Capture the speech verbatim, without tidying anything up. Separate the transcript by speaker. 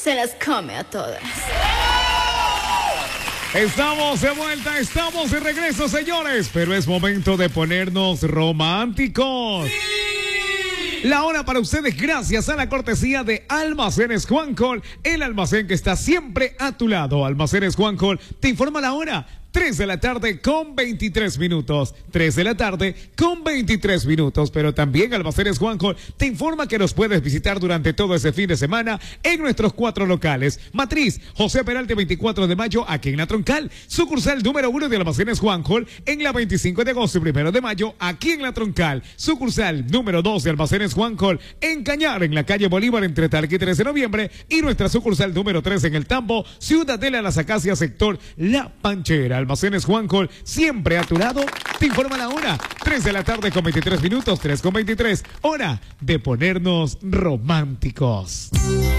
Speaker 1: se las come a todas.
Speaker 2: Estamos de vuelta, estamos de regreso, señores, pero es momento de ponernos románticos. ¡Sí! La hora para ustedes gracias a la cortesía de Almacenes Juan Col, el almacén que está siempre a tu lado. Almacenes Juan Col te informa la hora. tres de la tarde con veintitrés minutos. tres de la tarde con veintitrés minutos. Pero también Almacenes Juanjo te informa que nos puedes visitar durante todo ese fin de semana en nuestros cuatro locales. Matriz, José Peralta veinticuatro de mayo, aquí en La Troncal. Sucursal número uno de Almacenes Juanjo en la veinticinco de agosto y primero de mayo, aquí en La Troncal. Sucursal número dos de Almacenes Juanjo en Cañar, en la calle Bolívar, entre Talca y tres de noviembre. Y nuestra sucursal número tres en El Tambo, Ciudadela Las Acacias, sector La Panchera. Almacenes Juan Col, siempre a tu lado, te informa la hora, tres de la tarde con veintitrés minutos, tres con veintitrés, hora de ponernos románticos.